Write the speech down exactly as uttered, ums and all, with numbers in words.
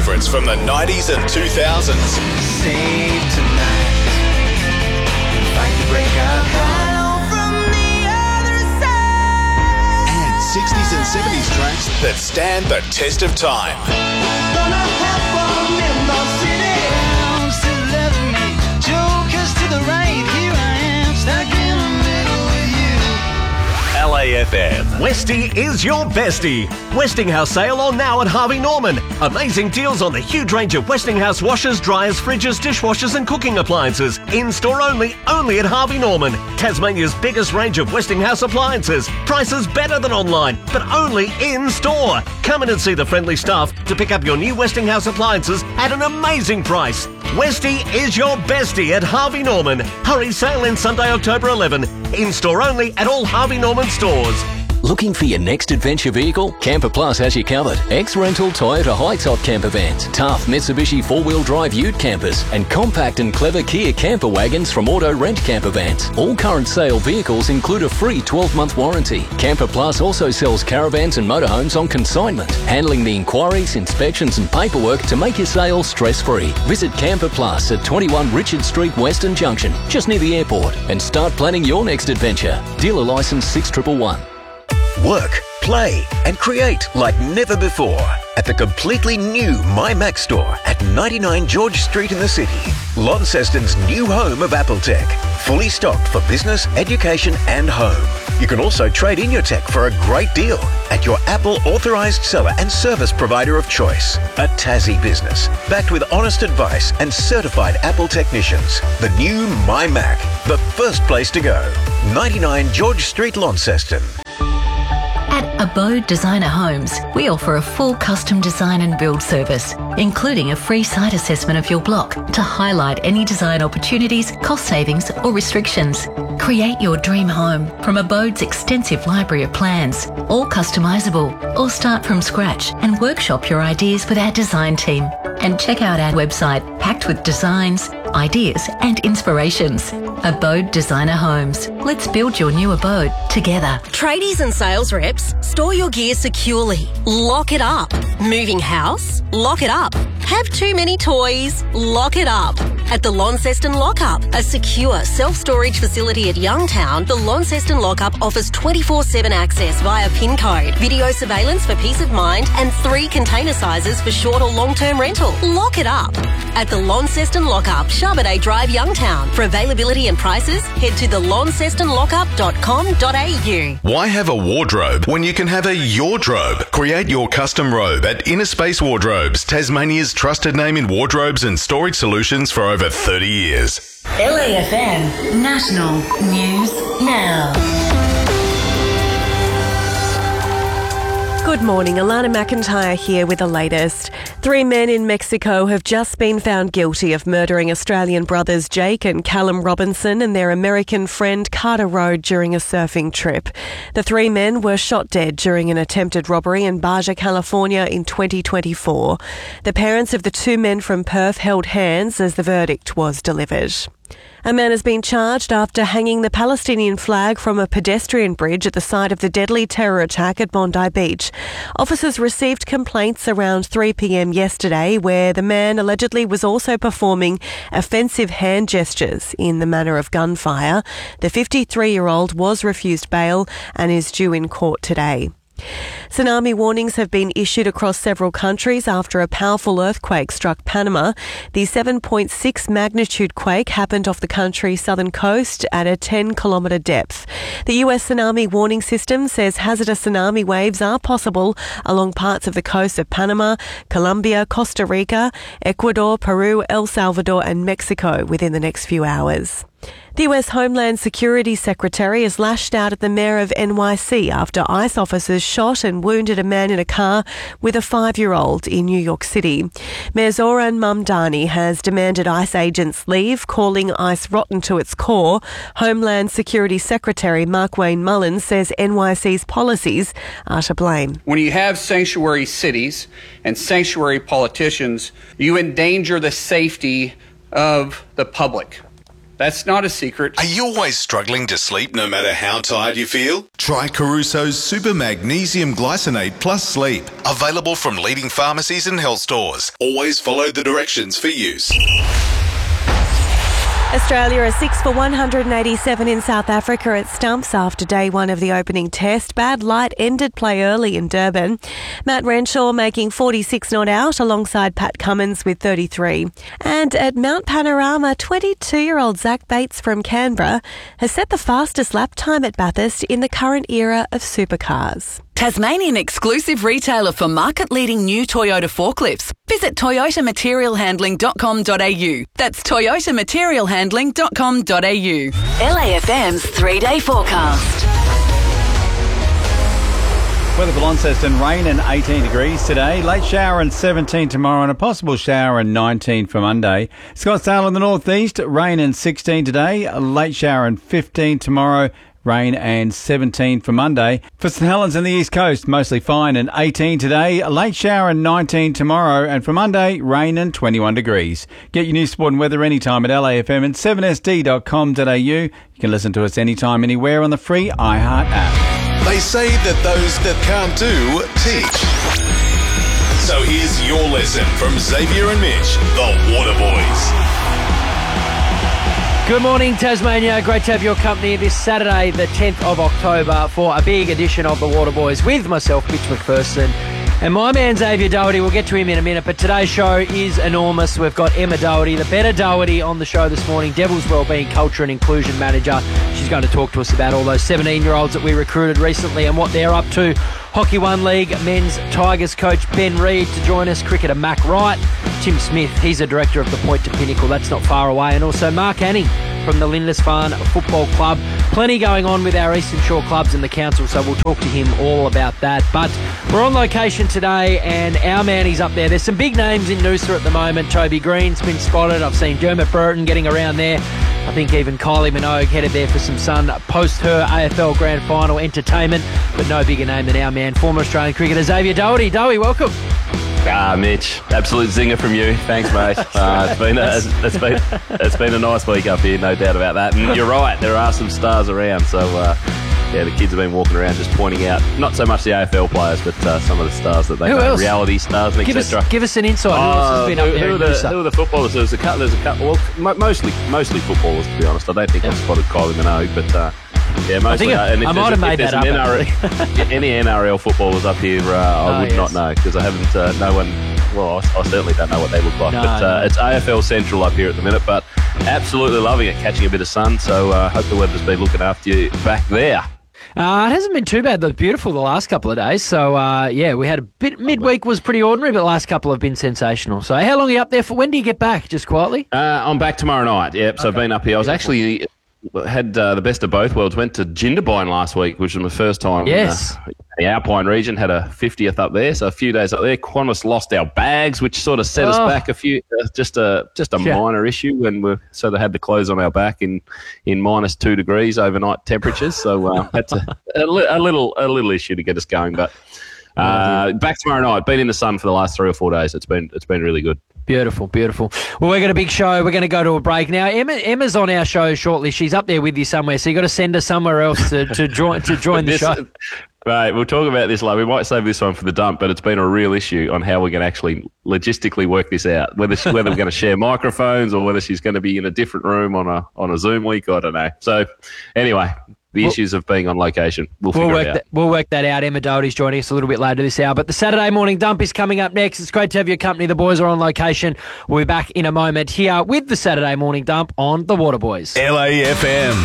favourites from the nineties and two thousands. Save tonight. Fight the breakout call from the other side. And sixties and seventies tracks that stand the test of time. Gonna have fun in the city. I'm still loving me. Jokers to the right. Here I am, stuck in the middle with you. L A F M. Westie is your bestie. Westinghouse sale on now at Harvey Norman. Amazing deals on the huge range of Westinghouse washers, dryers, fridges, dishwashers and cooking appliances. In-store only, only at Harvey Norman. Tasmania's biggest range of Westinghouse appliances. Prices better than online, but only in-store. Come in and see the friendly staff to pick up your new Westinghouse appliances at an amazing price. Westie is your bestie at Harvey Norman. Hurry, sale in Sunday, October eleventh. In-store only at all Harvey Norman stores. Looking for your next adventure vehicle? Camper Plus has you covered. Ex-rental Toyota high-top camper vans, tough Mitsubishi four-wheel drive ute campers, and compact and clever Kia camper wagons from Auto Rent Camper Vans. All current sale vehicles include a free twelve-month warranty. Camper Plus also sells caravans and motorhomes on consignment, handling the inquiries, inspections and paperwork to make your sale stress-free. Visit Camper Plus at twenty-one Richard Street, Western Junction, just near the airport, and start planning your next adventure. Dealer licence six one one one. Work, play and create like never before at the completely new My Mac store at ninety-nine George Street in the city. Launceston's new home of Apple Tech. Fully stocked for business, education and home. You can also trade in your tech for a great deal at your Apple authorised seller and service provider of choice. A Tassie business, backed with honest advice and certified Apple technicians. The new My Mac, the first place to go. ninety-nine George Street, Launceston. At Abode Designer Homes, we offer a full custom design and build service, including a free site assessment of your block to highlight any design opportunities, cost savings or restrictions. Create your dream home from Abode's extensive library of plans, all customisable, or start from scratch and workshop your ideas with our design team. And check out our website packed with designs, ideas and inspirations. Abode Designer Homes. Let's build your new abode together. Tradies and sales reps, store your gear securely. Lock it up. Moving house? Lock it up. Have too many toys? Lock it up. At the Launceston Lockup, a secure self-storage facility at Youngtown, the Launceston Lockup offers twenty-four seven access via PIN code, video surveillance for peace of mind, and three container sizes for short or long-term rental. Lock it up. At the Launceston Lockup, Sharboday Drive, Youngtown. For availability and prices, head to the launceston lockup dot com dot a u. Why have a wardrobe when you can have a yardrobe? Create your custom robe at Inner Space Wardrobes, Tasmania's trusted name in wardrobes and storage solutions for over thirty years. L A F M National News Now. Good morning, Alana McIntyre here with the latest. Three men in Mexico have just been found guilty of murdering Australian brothers Jake and Callum Robinson and their American friend Carter Road during a surfing trip. The three men were shot dead during an attempted robbery in Baja, California in twenty twenty-four. The parents of the two men from Perth held hands as the verdict was delivered. A man has been charged after hanging the Palestinian flag from a pedestrian bridge at the site of the deadly terror attack at Bondi Beach. Officers received complaints around three p.m. yesterday where the man allegedly was also performing offensive hand gestures in the manner of gunfire. The fifty-three-year-old was refused bail and is due in court today. Tsunami warnings have been issued across several countries after a powerful earthquake struck Panama. The seven point six magnitude quake happened off the country's southern coast at a ten kilometre depth. The U S tsunami warning system says hazardous tsunami waves are possible along parts of the coast of Panama, Colombia, Costa Rica, Ecuador, Peru, El Salvador and Mexico within the next few hours. The U S Homeland Security Secretary has lashed out at the mayor of N Y C after ICE officers shot and wounded a man in a car with a five-year-old in New York City. Mayor Zoran Mamdani has demanded ICE agents leave, calling ICE rotten to its core. Homeland Security Secretary Mark Wayne Mullins says N Y C's policies are to blame. When you have sanctuary cities and sanctuary politicians, you endanger the safety of the public. That's not a secret. Are you always struggling to sleep no matter how tired you feel? Try Caruso's Super Magnesium Glycinate Plus Sleep. Available from leading pharmacies and health stores. Always follow the directions for use. Australia are six for one hundred eighty-seven in South Africa at stumps after day one of the opening test. Bad light ended play early in Durban. Matt Renshaw making forty-six not out alongside Pat Cummins with thirty-three. And at Mount Panorama, twenty-two-year-old Zach Bates from Canberra has set the fastest lap time at Bathurst in the current era of supercars. Tasmanian exclusive retailer for market-leading new Toyota forklifts. Visit toyota material handling dot com dot a u. That's toyota material handling dot com dot a u. L A F M's three-day forecast. Weather for Launceston, rain and eighteen degrees today. Late shower and seventeen tomorrow and a possible shower and nineteen for Monday. Scottsdale in the northeast, rain and sixteen today. Late shower and fifteen tomorrow. Rain and seventeen for Monday. For St Helens in the east coast, mostly fine and eighteen today. A late shower and nineteen tomorrow. And for Monday, rain and twenty-one degrees. Get your news, sport and weather anytime at L A F M and seven S D dot com dot a u. You can listen to us anytime, anywhere on the free iHeart app. They say that those that can't do, teach. So here's your lesson from Xavier and Mitch, the Water Boys. Good morning, Tasmania. Great to have your company this Saturday, the tenth of October, for a big edition of the Water Boys with myself, Mitch McPherson, and my man Xavier Doherty. We'll get to him in a minute, but today's show is enormous. We've got Emma Doherty, the better Doherty, on the show this morning, Devils Wellbeing Culture and Inclusion Manager. She's going to talk to us about all those seventeen-year-olds that we recruited recently and what they're up to. Hockey One League men's Tigers coach Ben Reid to join us. Cricketer Mac Wright. Tim Smith, he's a director of the Point to Pinnacle. That's not far away. And also Mark Anning from the Lindisfarne Football Club. Plenty going on with our Eastern Shore clubs and the council, so we'll talk to him all about that. But we're on location today, and our man, he's up there. There's some big names in Noosa at the moment. Toby Green's been spotted. I've seen Dermot Burton getting around there. I think even Kylie Minogue headed there for some sun post her A F L Grand Final entertainment, but no bigger name than our man, former Australian cricketer Xavier Doherty. Doherty, welcome. Ah, Mitch, absolute zinger from you. Thanks, mate. Uh, it's been a, it's been it's been a nice week up here, no doubt about that. And you're right, there are some stars around. So uh, yeah, the kids have been walking around just pointing out not so much the A F L players, but uh, some of the stars that they know, reality stars and et cetera. Give us an insight. Who else has been uh, up who, there? Who are, the, who are the footballers? There's a couple. There's a couple. Well, mo- mostly mostly footballers, to be honest. I don't think I've spotted Kylie Minogue, but. Uh, Yeah, mostly. I, think uh, I, I might have made that up. N R L, any N R L footballers up here, uh, I oh, would yes. not know because I haven't. Uh, no one. Well, I, I certainly don't know what they look like. No, but uh, no. it's A F L Central up here at the minute. But absolutely loving it, catching a bit of sun. So I uh, hope the weather's been looking after you back there. Uh, it hasn't been too bad, though. Beautiful the last couple of days. So, uh, yeah, we had a bit... Midweek was pretty ordinary, but the last couple have been sensational. So, how long are you up there for? When do you get back? Just quietly? Uh, I'm back tomorrow night. Yep, so okay. I've been up here. I was actually... Had uh, the best of both worlds. Went to Jindabyne last week, which was my first time. Yes. In, uh, the Alpine region, had a fiftieth up there, so a few days up there. Qantas lost our bags, which sort of set oh. us back a few. Uh, just a just a yeah. minor issue, when we sort of had the clothes on our back in, in minus two degrees overnight temperatures. So uh, that's a, a, li- a little a little issue to get us going. But uh, back tomorrow night. Been in the sun for the last three or four days. It's been it's been really good. Beautiful, beautiful. Well, we've got a big show. We're going to go to a break now. Emma, Emma's on our show shortly. She's up there with you somewhere, so you've got to send her somewhere else to, to join to join the this, show. Right, we'll talk about this later. We might save this one for the dump, but it's been a real issue on how we're going to actually logistically work this out. Whether she, whether we're going to share microphones or whether she's going to be in a different room on a on a Zoom week, I don't know. So, anyway. The we'll, issues of being on location. We'll figure we'll work it out. That, we'll work that out. Emma Doherty's joining us a little bit later this hour. But the Saturday morning dump is coming up next. It's great to have your company. The boys are on location. We'll be back in a moment here with the Saturday morning dump on the Water Boys. L A F M.